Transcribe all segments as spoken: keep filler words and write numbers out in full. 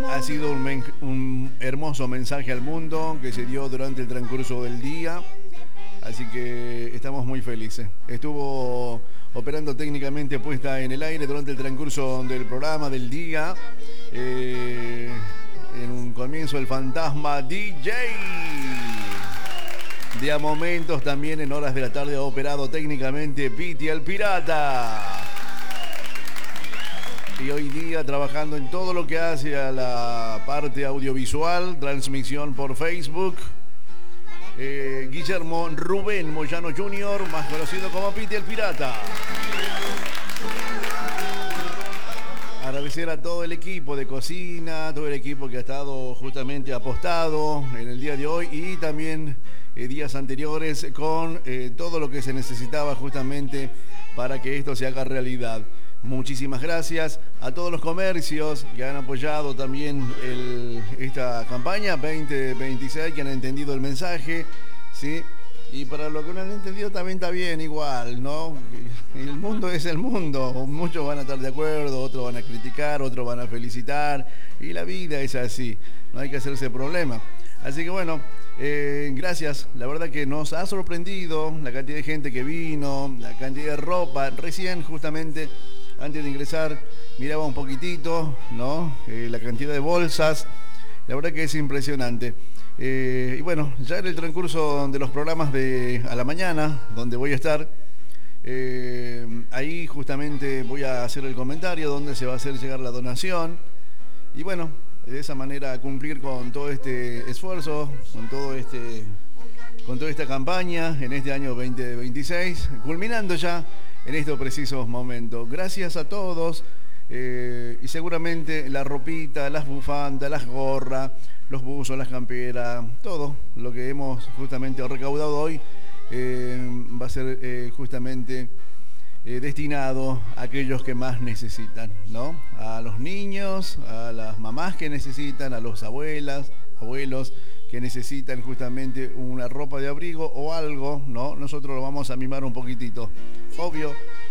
Ha sido un, men un hermoso mensaje al mundo que se dio durante el transcurso del día. Así que estamos muy felices. Estuvo operando técnicamente puesta en el aire durante el transcurso del programa del día. Eh, en un comienzo el fantasma D J. De a momentos también en horas de la tarde ha operado técnicamente Piti el Pirata. Y hoy día trabajando en todo lo que hace a la parte audiovisual, transmisión por Facebook. Eh, Guillermo Rubén Moyano junior, más conocido como Piti el Pirata. Agradecer a todo el equipo de cocina, todo el equipo que ha estado justamente apostado en el día de hoy y también eh, días anteriores con eh, todo lo que se necesitaba justamente para que esto se haga realidad. Muchísimas gracias a todos los comercios que han apoyado también el, esta campaña veinte veintiséis, que han entendido el mensaje, ¿sí? Y para lo que no han entendido también está bien, igual, ¿no? El mundo es el mundo. Muchos van a estar de acuerdo, otros van a criticar, otros van a felicitar. Y la vida es así, no hay que hacerse problema. Así que bueno, eh, gracias. La verdad que nos ha sorprendido la cantidad de gente que vino, la cantidad de ropa. Recién justamente, antes de ingresar, miraba un poquitito, ¿no? Eh, la cantidad de bolsas. La verdad que es impresionante. Eh, y bueno, ya en el transcurso de los programas de a la mañana, donde voy a estar, eh, ahí justamente voy a hacer el comentario donde se va a hacer llegar la donación. Y bueno, de esa manera cumplir con todo este esfuerzo, con todo este, con toda esta campaña en este año veinte veintiséis, culminando ya en estos precisos momentos. Gracias a todos. Eh, y seguramente la ropita, las bufandas, las gorras, los buzos, las camperas, todo lo que hemos justamente recaudado hoy eh, va a ser eh, justamente eh, destinado a aquellos que más necesitan, ¿no? A los niños, a las mamás que necesitan, a los abuelas, abuelos que necesitan justamente una ropa de abrigo o algo, ¿no? Nosotros lo vamos a mimar un poquitito. Obvio,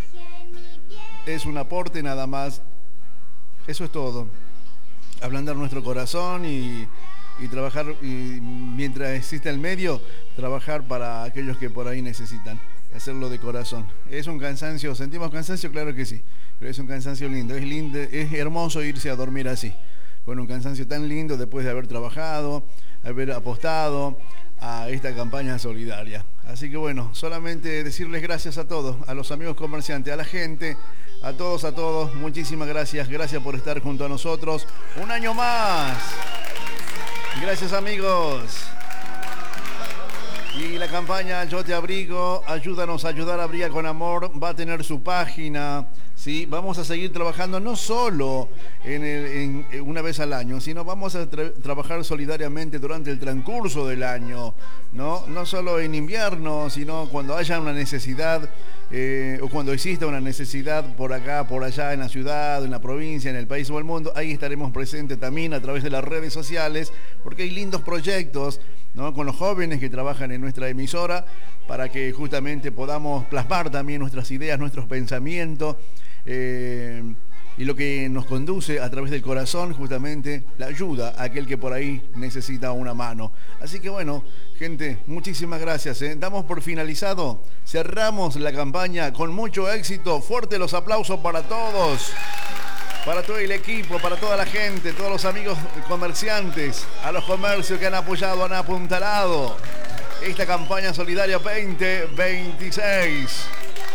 es un aporte nada más. Eso es todo. Ablandar nuestro corazón y, y trabajar, y mientras exista el medio, trabajar para aquellos que por ahí necesitan. Hacerlo de corazón. ¿Es un cansancio? ¿Sentimos cansancio? Claro que sí. Pero es un cansancio lindo. Es lindo, es hermoso irse a dormir así. Con un cansancio tan lindo después de haber trabajado, haber apostado a esta campaña solidaria. Así que bueno, solamente decirles gracias a todos, a los amigos comerciantes, a la gente, a todos, a todos, muchísimas gracias, gracias por estar junto a nosotros, un año más. Gracias amigos. Y la campaña Yo Te Abrigo, ayúdanos a ayudar a Abriga con Amor, va a tener su página, ¿sí? Vamos a seguir trabajando no solo en el, en, en una vez al año, sino vamos a tra trabajar solidariamente durante el transcurso del año, ¿no? No solo en invierno, sino cuando haya una necesidad eh, o cuando exista una necesidad por acá, por allá, en la ciudad, en la provincia, en el país o el mundo, ahí estaremos presentes también a través de las redes sociales, porque hay lindos proyectos, ¿no? Con los jóvenes que trabajan en nuestra emisora para que justamente podamos plasmar también nuestras ideas, nuestros pensamientos eh, y lo que nos conduce a través del corazón, justamente la ayuda a aquel que por ahí necesita una mano. Así que bueno, gente, muchísimas gracias, ¿eh? Damos por finalizado, cerramos la campaña con mucho éxito, fuerte los aplausos para todos. Para todo el equipo, para toda la gente, todos los amigos comerciantes, a los comercios que han apoyado, han apuntalado esta campaña solidaria veinte veintiséis.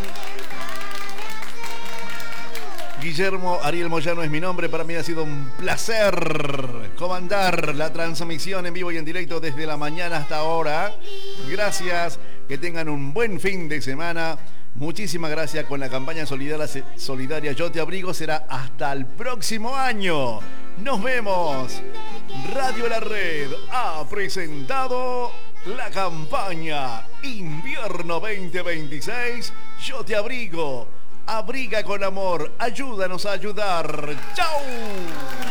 Guillermo Ariel Moyano es mi nombre, para mí ha sido un placer comandar la transmisión en vivo y en directo desde la mañana hasta ahora. Gracias, que tengan un buen fin de semana. Muchísimas gracias con la campaña solidaria, solidaria Yo Te Abrigo. Será hasta el próximo año. Nos vemos. Radio La Red ha presentado la campaña Invierno veinte veintiséis. Yo Te Abrigo. Abriga con amor. Ayúdanos a ayudar. ¡Chau!